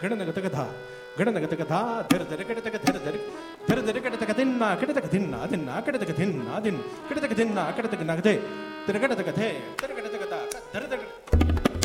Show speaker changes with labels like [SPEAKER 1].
[SPEAKER 1] ಗಡನಗತಗಧ ಗಡನಗತಗಧ ಧರ ಧರ ಕಡತಕ ಧರ ಧರ ಧರ ಧರ ಕಡತಕ ದಿನ್ನ ಕಡತಕ ದಿನ್ನ ದಿನ್ನ ಕಡತಕ ದಿನ್ನ ದಿನ್ ಕಡತಕ ದಿನ್ನ ಕಡತಕ ನಗದೆ ತಿರಗಡತಕ ಧೆ ತಿರಗಡತಕ ಧರ ಧರ